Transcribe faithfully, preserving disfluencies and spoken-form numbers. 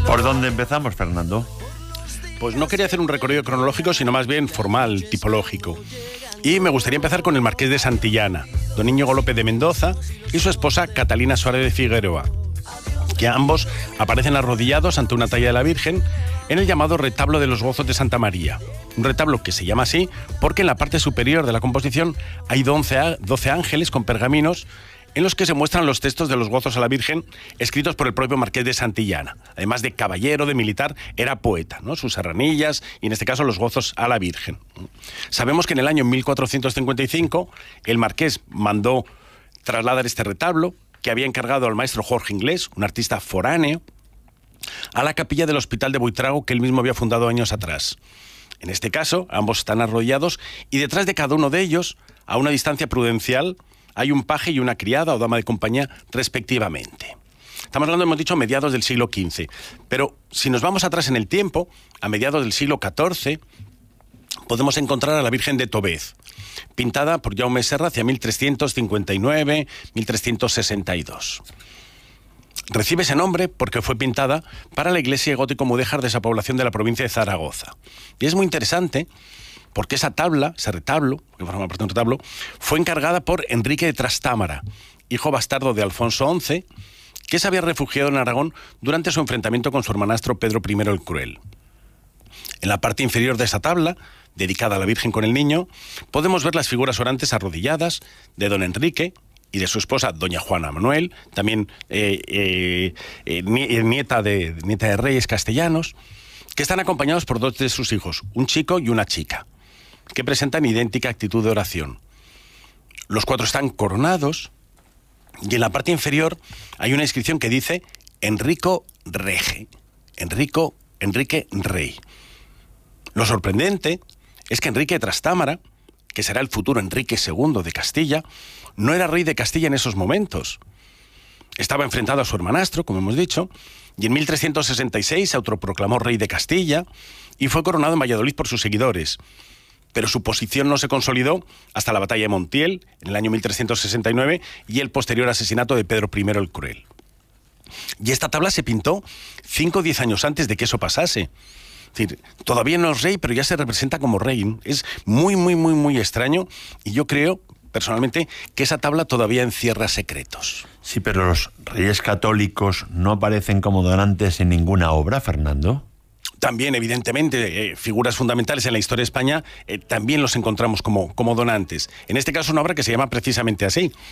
¿Por dónde empezamos, Fernando? Pues no quería hacer un recorrido cronológico, sino más bien formal, tipológico. Y me gustaría empezar con el Marqués de Santillana, don Íñigo López de Mendoza, y su esposa Catalina Suárez de Figueroa, que ambos aparecen arrodillados ante una talla de la Virgen en el llamado retablo de los Gozos de Santa María. Un retablo que se llama así porque en la parte superior de la composición hay doce ángeles con pergaminos en los que se muestran los textos de los Gozos a la Virgen escritos por el propio Marqués de Santillana. Además de caballero, de militar, era poeta, ¿no? Sus serranillas y en este caso los Gozos a la Virgen. Sabemos que en el año mil cuatrocientos cincuenta y cinco el Marqués mandó trasladar este retablo, que había encargado al maestro Jorge Inglés, un artista foráneo, a la capilla del Hospital de Buitrago que él mismo había fundado años atrás. En este caso, ambos están arrodillados y detrás de cada uno de ellos, a una distancia prudencial, hay un paje y una criada o dama de compañía, respectivamente. Estamos hablando, hemos dicho, a mediados del siglo quince. Pero si nos vamos atrás en el tiempo, a mediados del siglo catorce, podemos encontrar a la Virgen de Tobez, pintada por Jaume Serra hacia mil trescientos cincuenta y nueve a mil trescientos sesenta y dos. Recibe ese nombre porque fue pintada para la iglesia gótico-mudéjar de esa población de la provincia de Zaragoza. Y es muy interesante porque esa tabla, ese retablo, que forma parte de un retablo, fue encargada por Enrique de Trastámara, hijo bastardo de Alfonso once, que se había refugiado en Aragón durante su enfrentamiento con su hermanastro Pedro primero el Cruel. En la parte inferior de esa tabla, dedicada a la Virgen con el Niño, podemos ver las figuras orantes arrodilladas de don Enrique y de su esposa, doña Juana Manuel, también eh, eh, eh, nieta, de, nieta de reyes castellanos, que están acompañados por dos de sus hijos, un chico y una chica, que presentan idéntica actitud de oración. Los cuatro están coronados y en la parte inferior hay una inscripción que dice Enrico Rege, Enrico, Enrique Rey. Lo sorprendente es que Enrique de Trastámara, que será el futuro Enrique segundo de Castilla, no era rey de Castilla en esos momentos. Estaba enfrentado a su hermanastro, como hemos dicho, y en mil trescientos sesenta y seis se autoproclamó rey de Castilla y fue coronado en Valladolid por sus seguidores. Pero su posición no se consolidó hasta la batalla de Montiel, en el año mil trescientos sesenta y nueve, y el posterior asesinato de Pedro primero el Cruel. Y esta tabla se pintó cinco o diez años antes de que eso pasase. Es decir, todavía no es rey, pero ya se representa como rey. Es muy, muy, muy, muy extraño, y yo creo, personalmente, que esa tabla todavía encierra secretos. Sí, pero los reyes católicos no aparecen como donantes en ninguna obra, Fernando. También, evidentemente, eh, figuras fundamentales en la historia de España, eh, también los encontramos como, como donantes. En este caso, una obra que se llama precisamente así,